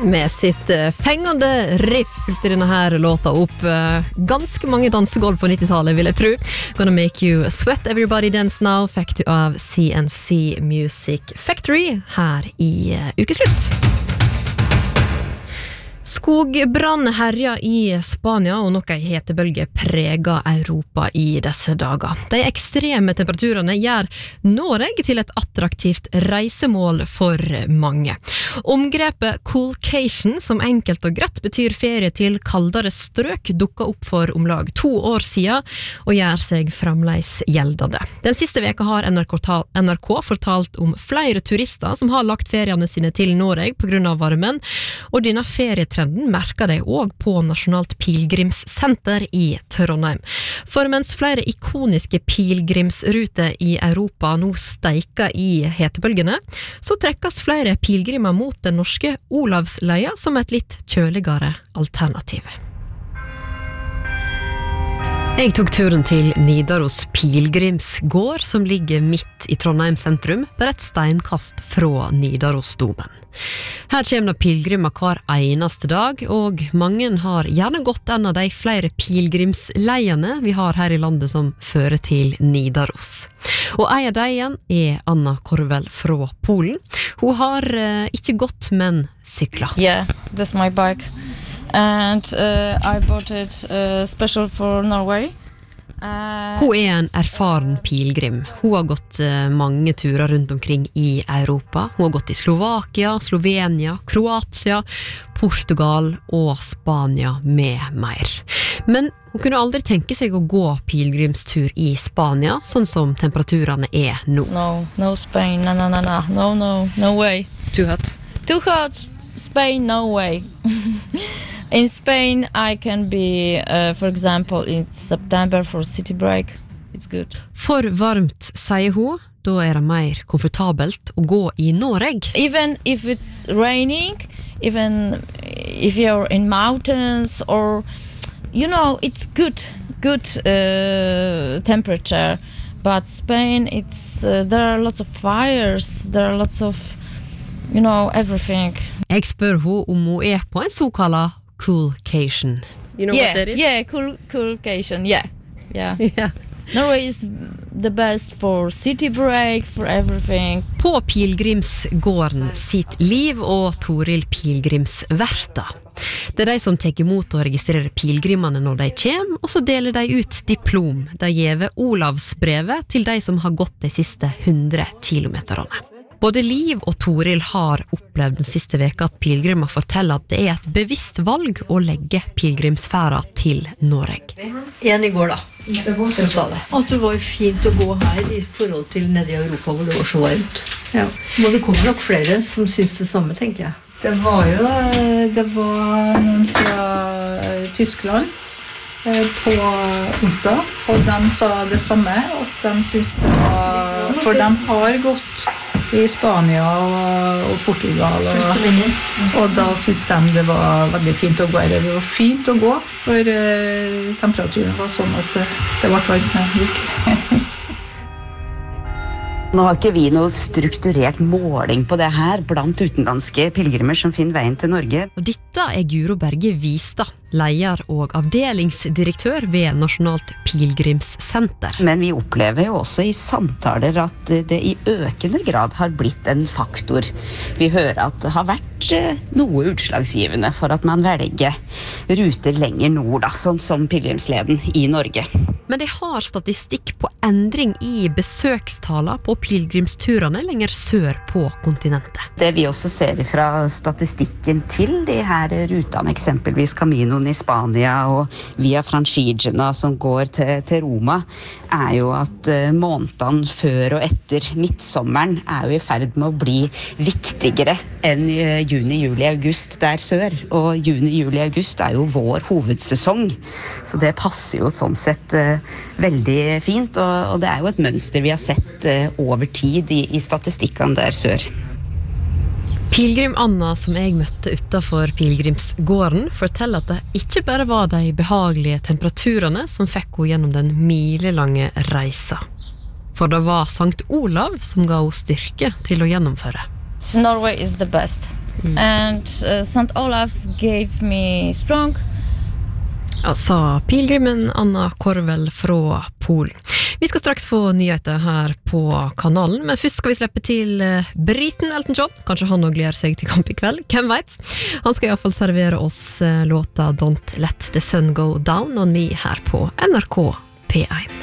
Med sitt fengende riff fylte denne her låta opp ganske mange dansegolv på 90-tallet, vil jeg tro. Gonna make you sweat, everybody dance now. Fikk du av CNC Music Factory her i ukeslutt. Skogbrann herja i Spania, og nok en hetebølge preger Europa i disse dager. De ekstreme temperaturene gjør Norge til et attraktivt reisemål for mange. Omgrepet Coolcation, som enkelt og greit betyr ferie til kaldere strøk, dukket opp for omlag 2 år siden, og gjør seg fremdeles gjeldende. Den siste veka har NRK fortalt om flere turister som har lagt feriene sine til Norge på grunn av varmen, og denne ferietrenden merker de også på Nasjonalt Pilgrimssenter i Trondheim. For mens flere ikoniske pilgrimsruter i Europa nå steiker i hetebølgene, så trekkes flere pilgrimer mot den norske Olavsleia som et litt kjøligere alternativ. Jeg tok turen til Nidaros Pilgrimsgård, som ligger midt i Trondheim sentrum, bare et steinkast fra Nidarosdomen. Her kommer det pilgrimer hver eneste dag, og mange har gjerne gått en av de flere pilgrimsleiene vi har her i landet som fører til Nidaros. Og en av de igjen er Anna Korvel fra Polen. Hun har ikke gått, men syklet. Yeah, that's my bike. And I bought it special for Norway. Hun er en erfaren pilgrim. Hun har gått mange turer rundt omkring i Europa. Hun har gått i Slovakia, Slovenia, Kroatia, Portugal og Spania med mer. Men hun kunne aldri tenke seg å gå pilgrimstur i Spania, sånn som temperaturene er nå. No Spain, no way. Too hot. Too hot. Spain, no way. In Spain, I can be, for example, in September for city break. It's good. For varmt, sier hun, da er det mer komfortabelt å gå i Norge. Even if it's raining, even if you're in mountains, or, you know, it's good temperature. But Spain, it's there are lots of fires, there are lots of, you know, everything. Jeg spør hun om hun er på en såkalla coolcation. You know what that is? Yeah, coolcation, yeah. Yeah. Norway is the best for city break, for everything. På Pilgrimsgården sitt Liv og Toril Pilgrimsverta. Det er de som tar imot og registrerer pilgrimene når de kommer, og så deler de ut diplom. De gir Olavsbrevet til de som har gått de siste 100 kilometerne. Både Liv og Toril har opplevd den siste veka at pilgrimer forteller at det er et bevisst valg å legge pilgrimsferda til Norge. En i går da, som sa det. At det var fint å gå her i forhold til nede i Europa hvor det var så varmt. Ja. Men det kommer nok flere som synes det samme, tenker jeg. Det var noen fra Tyskland på onsdag, og de sa det samme, at de synes det var, for de har gått i Spania og Portugal, og da synes de det var veldig fint å gå her. Det var fint å gå, for temperaturen var sånn at det var varmt når jeg gikk. Nå har ikke vi noe strukturert måling på det her blant utenlandske pilgrimer som finner veien til Norge. Og dette er Guro Berge Vistad, leder og avdelingsdirektør ved Nasjonalt Pilgrimssenter. Men vi opplever jo også i samtaler at det i økende grad har blitt en faktor. Vi hører at det har vært noe utslagsgivende for at man velger ruter lenger nord, da, sånn som pilgrimsleden i Norge. Men de har statistikk på endring i besøkstaler på pilgrimsturene lenger sør på kontinentet. Det vi også ser fra statistikken til de her rutene, eksempelvis Caminoen i Spania og via Francigena som går til Roma, er jo at månedene før og etter midtsommeren er jo i ferd med å bli viktigere enn juni, juli, august der sør. Og juni, juli, august er jo vår hovedsesong, så det passer jo sånn sett veldig fint, og det er jo et mønster vi har sett over tid i statistikkene der sør. Pilgrim Anna, som jeg møtte utenfor Pilgrimsgården, forteller at det ikke bare var de behagelige temperaturene som fikk henne gjennom den milelange reisa. For det var Sankt Olav som ga henne styrke til å gjennomføre. Norway is the best. and St. Olav's gave me strong. Ja, sa pilgrimen Anna Korvel fra Polen. Vi skal straks få nyheter her på kanalen, men først skal vi slippe til briten Elton John. Kanskje han også gleder seg til kamp i kveld, hvem vet? Han skal i hvert fall servere oss låta Don't Let the Sun Go Down on Me her på NRK P1.